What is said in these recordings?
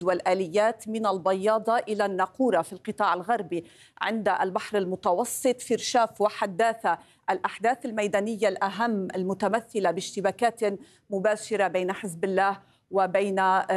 والآليات من البياضة إلى الناقورة في القطاع الغربي عند البحر المتوسط في رشاف وحداثة. الأحداث الميدانية الأهم المتمثلة باشتباكات مباشرة بين حزب الله وبين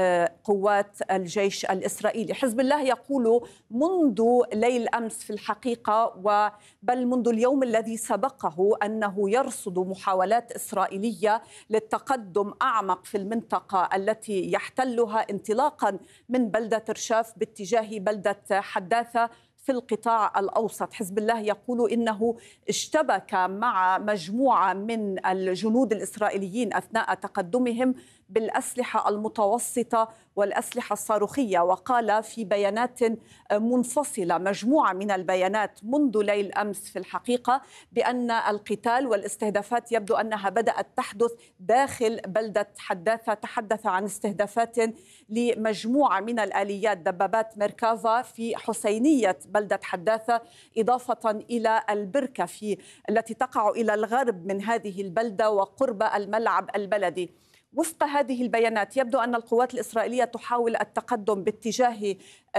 قوات الجيش الإسرائيلي. حزب الله يقول منذ ليل أمس في الحقيقة بل منذ اليوم الذي سبقه أنه يرصد محاولات إسرائيلية للتقدم أعمق في المنطقة التي يحتلها انطلاقا من بلدة رشاف باتجاه بلدة حداثة في القطاع الأوسط. حزب الله يقول إنه اشتبك مع مجموعة من الجنود الإسرائيليين أثناء تقدمهم بالأسلحة المتوسطة والأسلحة الصاروخية، وقال في بيانات منفصلة مجموعة من البيانات منذ ليل أمس في الحقيقة بأن القتال والاستهدافات يبدو أنها بدأت تحدث داخل بلدة حداثة. تحدث عن استهدافات لمجموعة من الآليات دبابات ميركافا في حسينية بلدة حداثة، إضافة إلى البركة التي تقع إلى الغرب من هذه البلدة وقرب الملعب البلدي. وفق هذه البيانات يبدو أن القوات الإسرائيلية تحاول التقدم باتجاه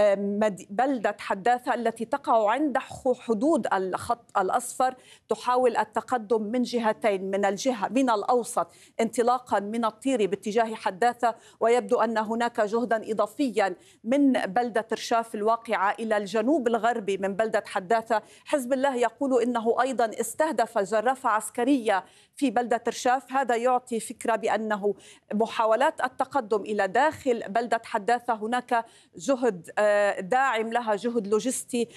بلدة حداثة التي تقع عند حدود الخط الأصفر. تحاول التقدم من جهتين، من الأوسط انطلاقا من الطيري باتجاه حداثة، ويبدو أن هناك جهدا إضافيا من بلدة رشاف الواقعة إلى الجنوب الغربي من بلدة حداثة. حزب الله يقول إنه أيضا استهدف جرافة عسكرية في بلدة رشاف. هذا يعطي فكرة بأنه محاولات التقدم إلى داخل بلدة حداثة هناك جهد داعم لها، جهد لوجستي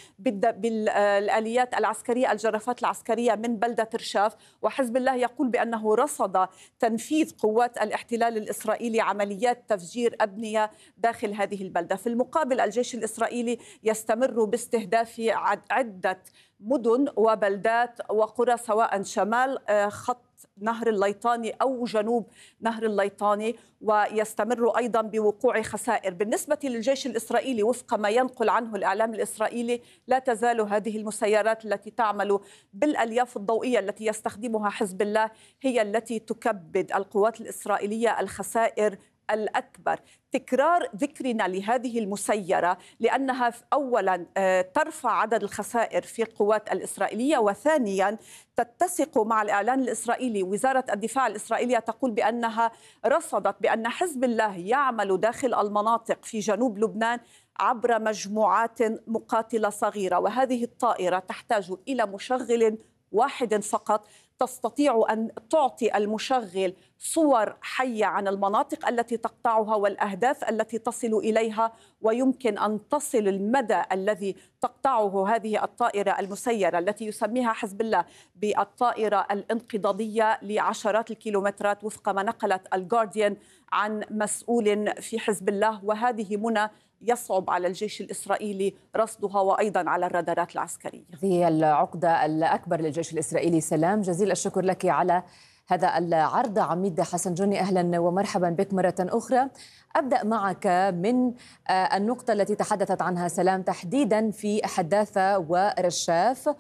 بالآليات العسكرية، الجرافات العسكرية من بلدة رشاف. وحزب الله يقول بأنه رصد تنفيذ قوات الاحتلال الإسرائيلي عمليات تفجير أبنية داخل هذه البلدة. في المقابل الجيش الإسرائيلي يستمر باستهداف عدة مدن وبلدات وقرى سواء شمال خط نهر الليطاني أو جنوب نهر الليطاني، ويستمر أيضا بوقوع خسائر. بالنسبة للجيش الإسرائيلي وفق ما ينقل عنه الإعلام الإسرائيلي لا تزال هذه المسيرات التي تعمل بالألياف الضوئية التي يستخدمها حزب الله هي التي تكبد القوات الإسرائيلية الخسائر الأكبر. تكرار ذكرنا لهذه المسيرة لأنها أولا ترفع عدد الخسائر في القوات الإسرائيلية، وثانيا تتسق مع الإعلان الإسرائيلي. وزارة الدفاع الإسرائيلية تقول بأنها رصدت بأن حزب الله يعمل داخل المناطق في جنوب لبنان عبر مجموعات مقاتلة صغيرة، وهذه الطائرة تحتاج إلى مشغل واحد فقط تستطيع أن تعطي المشغل صور حية عن المناطق التي تقطعها والأهداف التي تصل إليها، ويمكن أن تصل المدى الذي تقطعه هذه الطائرة المسيرة التي يسميها حزب الله بالطائرة الانقضاضية لعشرات الكيلومترات وفق ما نقلت الجارديان عن مسؤول في حزب الله. وهذه منى يصعب على الجيش الإسرائيلي رصدها وأيضا على الرادارات العسكرية. هي العقدة الأكبر للجيش الإسرائيلي. سلام، جزيل الشكر لك على هذا العرض. عميد حسن جوني، أهلا ومرحبا بك مرة أخرى. أبدأ معك من النقطة التي تحدثت عنها سلام تحديدا في حداثة ورشاف،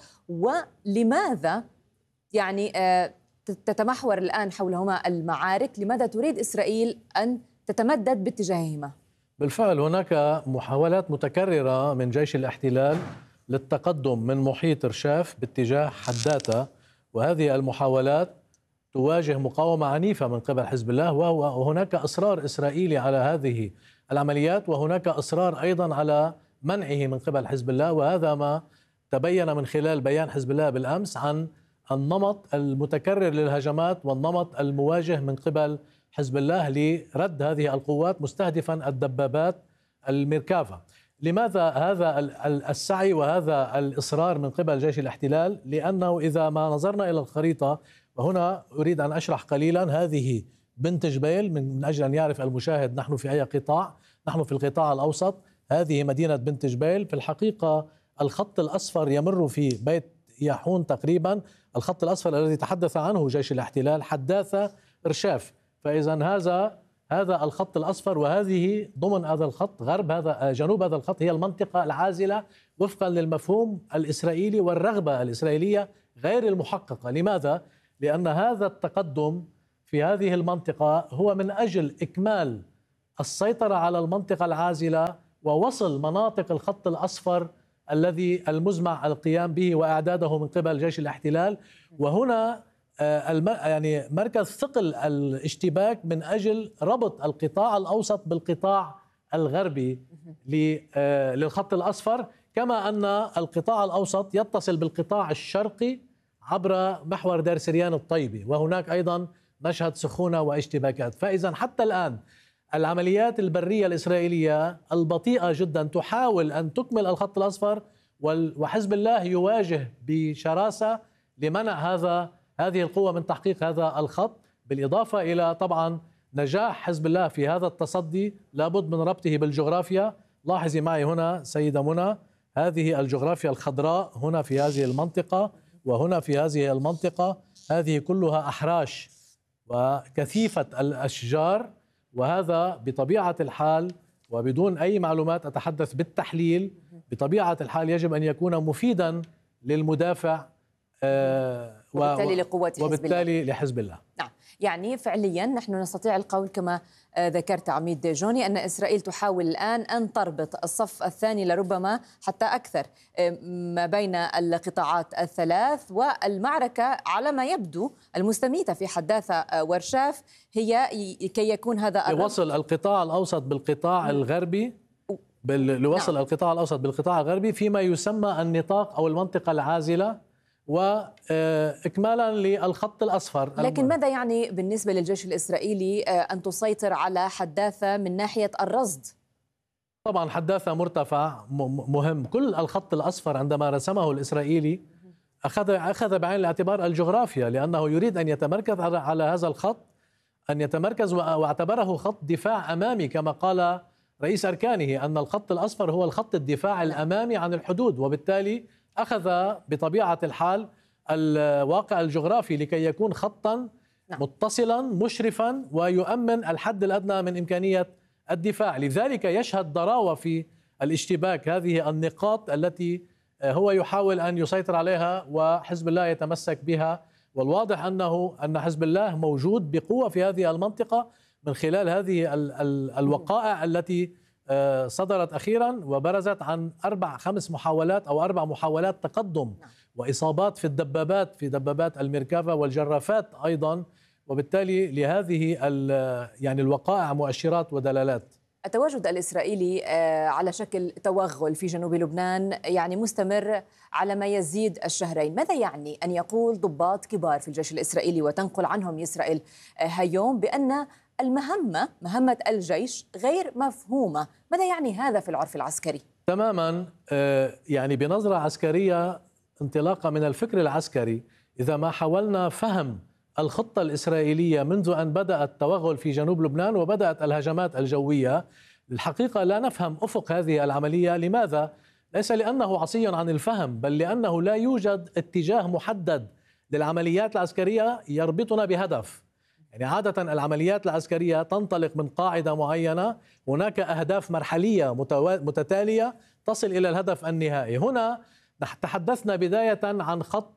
ولماذا يعني تتمحور الآن حولهما المعارك؟ لماذا تريد إسرائيل أن تتمدد باتجاههما؟ بالفعل هناك محاولات متكررة من جيش الاحتلال للتقدم من محيط رشاف باتجاه حداثة، وهذه المحاولات تواجه مقاومة عنيفة من قبل حزب الله، وهناك إصرار إسرائيلي على هذه العمليات، وهناك إصرار أيضا على منعه من قبل حزب الله. وهذا ما تبين من خلال بيان حزب الله بالأمس عن النمط المتكرر للهجمات والنمط المواجه من قبل حزب الله لرد هذه القوات مستهدفا الدبابات الميركافا. لماذا هذا السعي وهذا الإصرار من قبل جيش الاحتلال؟ لأنه إذا ما نظرنا إلى الخريطة، وهنا أريد أن أشرح قليلا، هذه بنت جبيل من أجل أن يعرف المشاهد نحن في أي قطاع. نحن في القطاع الأوسط. هذه مدينة بنت جبيل. في الحقيقة الخط الأصفر يمر في بيت ياحون تقريبا، الخط الأصفر الذي تحدث عنه جيش الاحتلال حداثة رشاف. فإذا هذا الخط الأصفر، وهذه ضمن هذا الخط جنوب هذا الخط هي المنطقة العازلة وفقا للمفهوم الإسرائيلي والرغبة الإسرائيلية غير المحققة. لماذا؟ لأن هذا التقدم في هذه المنطقة هو من أجل إكمال السيطرة على المنطقة العازلة ووصل مناطق الخط الأصفر الذي المزمع القيام به وإعداده من قبل جيش الاحتلال. وهنا يعني مركز ثقل الاشتباك من أجل ربط القطاع الأوسط بالقطاع الغربي للخط الأصفر، كما أن القطاع الأوسط يتصل بالقطاع الشرقي عبر محور دير سريان الطيبي، وهناك أيضا نشهد سخونة واشتباكات. فإذا حتى الآن العمليات البرية الإسرائيلية البطيئة جدا تحاول أن تكمل الخط الأصفر، وحزب الله يواجه بشراسة لمنع هذه القوة من تحقيق هذا الخط، بالإضافة إلى طبعا نجاح حزب الله في هذا التصدي لابد من ربطه بالجغرافيا. لاحظي معي هنا سيدة منى، هذه الجغرافيا الخضراء هنا في هذه المنطقة وهنا في هذه المنطقة، هذه كلها أحراش وكثيفة الأشجار، وهذا بطبيعة الحال وبدون أي معلومات أتحدث بالتحليل، بطبيعة الحال يجب أن يكون مفيدا للمدافع وبالتالي لقوات حزب الله وبالتالي لحزب الله. نعم، يعني فعليا نحن نستطيع القول كما ذكرت عميد جوني أن إسرائيل تحاول الآن أن تربط الصف الثاني لربما حتى أكثر ما بين القطاعات الثلاث، والمعركة على ما يبدو المستميتة في حداثة ورشاف هي كي يكون هذا لوصل القطاع الأوسط بالقطاع الغربي، لوصل نعم. القطاع الأوسط بالقطاع الغربي فيما يسمى النطاق أو المنطقة العازلة، وإكمالا للخط الأصفر. لكن ماذا يعني بالنسبة للجيش الإسرائيلي أن تسيطر على حداثة من ناحية الرصد؟ طبعا حداثة مرتفع مهم. كل الخط الأصفر عندما رسمه الإسرائيلي أخذ بعين الاعتبار الجغرافيا، لأنه يريد أن يتمركز على هذا الخط، أن يتمركز، واعتبره خط دفاع أمامي كما قال رئيس أركانه أن الخط الأصفر هو الخط الدفاع الأمامي عن الحدود، وبالتالي أخذ بطبيعة الحال الواقع الجغرافي لكي يكون خطا متصلا مشرفا ويؤمن الحد الأدنى من إمكانية الدفاع. لذلك يشهد ضراوة في الاشتباك، هذه النقاط التي هو يحاول أن يسيطر عليها وحزب الله يتمسك بها، والواضح أن حزب الله موجود بقوة في هذه المنطقة من خلال هذه الوقائع التي صدرت أخيرا وبرزت عن 4-5 محاولات أو 4 محاولات تقدم وإصابات في الدبابات، في دبابات الميركافا والجرافات أيضا، وبالتالي لهذه يعني الوقائع مؤشرات ودلالات. التواجد الإسرائيلي على شكل توغل في جنوب لبنان يعني مستمر على ما يزيد الشهرين. ماذا يعني أن يقول ضباط كبار في الجيش الإسرائيلي وتنقل عنهم إسرائيل هيوم بأن مهمة الجيش غير مفهومة؟ ماذا يعني هذا في العرف العسكري؟ تماما، يعني بنظرة عسكرية انطلاقا من الفكر العسكري، إذا ما حاولنا فهم الخطة الإسرائيلية منذ أن بدأ التوغل في جنوب لبنان وبدأت الهجمات الجوية، الحقيقة لا نفهم أفق هذه العملية. لماذا؟ ليس لأنه عصي عن الفهم، بل لأنه لا يوجد اتجاه محدد للعمليات العسكرية يربطنا بهدف. يعني عادة العمليات العسكرية تنطلق من قاعدة معينة، هناك أهداف مرحلية متتالية تصل إلى الهدف النهائي. هنا تحدثنا بداية عن خط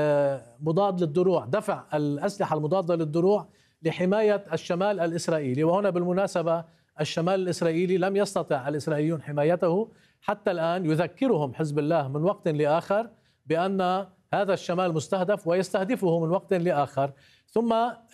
مضاد للدروع، دفع الأسلحة المضادة للدروع لحماية الشمال الإسرائيلي، وهنا بالمناسبة الشمال الإسرائيلي لم يستطع الإسرائيليون حمايته حتى الآن. يذكرهم حزب الله من وقت لآخر بأن هذا الشمال مستهدف ويستهدفه من وقت لآخر، ثم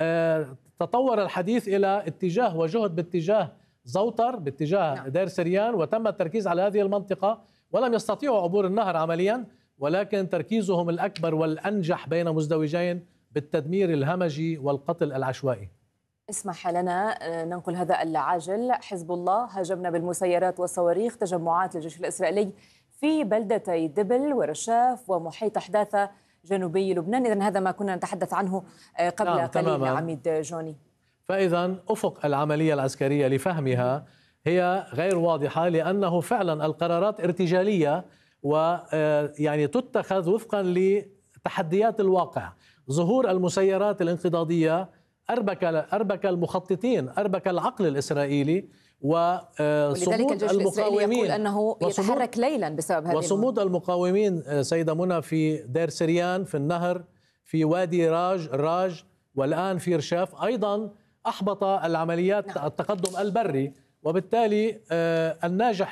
تطور الحديث إلى اتجاه وجهد باتجاه زوطر، باتجاه دير سريان، وتم التركيز على هذه المنطقة ولم يستطيعوا عبور النهر عمليا، ولكن تركيزهم الأكبر والأنجح بين مزدوجين بالتدمير الهمجي والقتل العشوائي. اسمح لنا ننقل هذا العاجل. حزب الله هاجمنا بالمسيرات والصواريخ تجمعات الجيش الإسرائيلي في بلدتي دبل ورشاف ومحيط حداثة جنوبي لبنان. إذن هذا ما كنا نتحدث عنه قبل قليل عميد جوني. فإذا أفق العملية العسكرية لفهمها هي غير واضحة، لأنه فعلا القرارات ارتجالية ويعني تتخذ وفقا لتحديات الواقع. ظهور المسيرات الانقضاضية أربك المخططين، أربك العقل الإسرائيلي، وصمود المقاومين يقول أنه يتحرك ليلا بسبب هذه وصمود المقاومين سيدة منى في دير سريان، في النهر، في وادي راج والآن في رشاف أيضا أحبط العمليات التقدم البري. وبالتالي الناجح